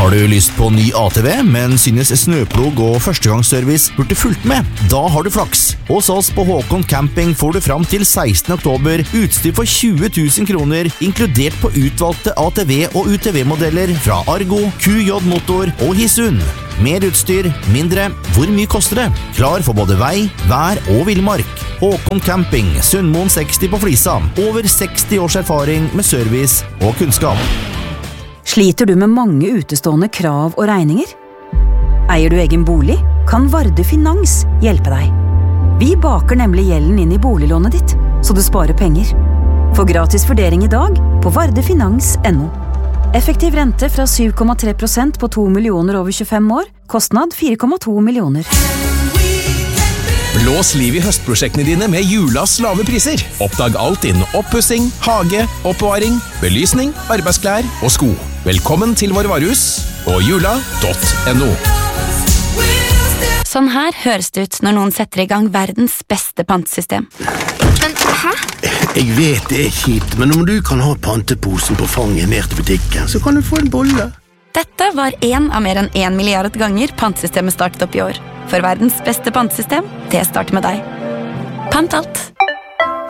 Har du lyst på ny ATV, men synes snøplog og førstegangsservice burde fulgt med? Da har du flaks. Hos oss på Håkon Camping får du fram til 16. oktober utstyr for 20 000 kroner, inkludert på utvalgte ATV- og UTV-modeller fra Argo, QJ Motor og Hisun. Mer utstyr, mindre. Hvor mye koster det? Klar for både vei, vær og villmark. Håkon Camping, Sundmoen 60 på Flisa. Over 60 års erfaring med service og kunnskap. Sliter du med mange utestående krav og regninger? Eier du egen bolig? Kan Varde Finans hjelpe deg? Vi baker nemlig gjelden inn i boliglånet ditt, så du sparer penger. Få gratis vurdering i dag på vardefinans.no. Effektiv rente fra 7,3% på 2 millioner over 25 år. Kostnad 4,2 millioner. Blås liv i høstprosjektene dine med Julas lave priser. Oppdag alt innen oppussing, hage, oppbevaring, belysning, arbeidsklær og sko. Velkommen til vår varehus på jula.no. Sånn her høres det ut når noen setter i gang verdens beste pantesystem. Men, hæ? Jeg vet det er kjipt, men om du kan ha panteposen på fanget ned til butikken, så kan du få en bolle. Dette var en av mer enn 1 milliard ganger pantesystemet startet opp i år. For verdens beste pantesystem, det starter med deg. Pant alt.